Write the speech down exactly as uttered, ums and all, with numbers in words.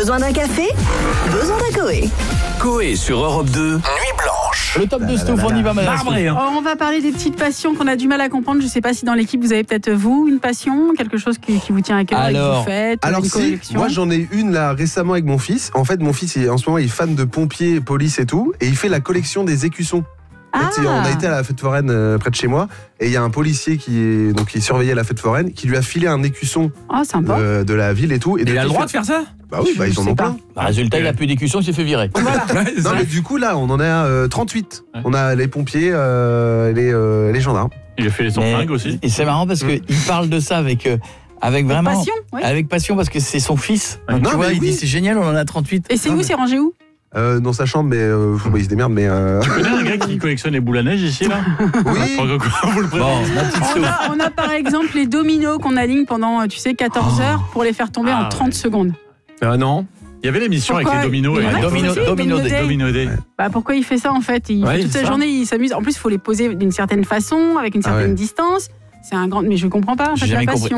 Besoin d'un café? Besoin d'un Coé. Coé sur Europe deux, Nuit Blanche. Le top de Stouff, on y va, madame. Hein. Alors, on va parler des petites passions qu'on a du mal à comprendre. Je ne sais pas si dans l'équipe, vous avez peut-être, vous, une passion, quelque chose qui, qui vous tient à cœur et que Alors, vous faites, Alors une si, collection. moi j'en ai une là récemment avec mon fils. En fait, mon fils, il, en ce moment, il est fan de pompiers, police et tout. Et il fait la collection des écussons. En fait, Ah. on a été à la fête foraine euh, près de chez moi. Et il y a un policier qui, est, donc, qui surveillait la fête foraine, qui lui a filé un écusson Oh, sympa. de, de la ville et tout. Et Il donc, a le droit fait- de faire ça? Bah oui, bah, ils Je en sais ont pas. plein. Bah, résultat, il a plus d'écusson, il s'est fait virer. Ouais, c'est Non ça. mais du coup là on en a euh, trente-huit. Ouais. On a les pompiers, euh, les, euh, les gendarmes. Il a fait son Mais- fringue aussi. Et c'est marrant parce qu'il parle de ça avec, euh, avec vraiment. Passion, oui. Avec passion parce que c'est son fils. Donc, Non, tu vois, mais il oui. dit c'est génial, on en a trente-huit. Et c'est Ah, où, mais- c'est rangé où? Euh, dans sa chambre mais euh, faut- bah, il se démerde mais euh... Tu connais un gars qui collectionne les boules à neige ici, là? oui. Pourquoi vous le Bon, présentez? ma petite On Stouff. a, on a par exemple les dominos qu'on aligne pendant, tu sais, quatorze heures pour les faire tomber Ah, en trente ouais. secondes. Ah non. Il y avait l'émission avec Pourquoi les dominos Il y et en a qui Domino- font aussi, Domino Domino Day. Day. Domino Day. Bah, pourquoi il fait ça en fait? Il Ouais, fait toute c'est sa ça. journée, il s'amuse. En plus, il faut les poser d'une certaine façon, avec une Ah certaine ouais. distance. C'est un grand. Mais je comprends pas en fait J'ai la jamais passion. compris.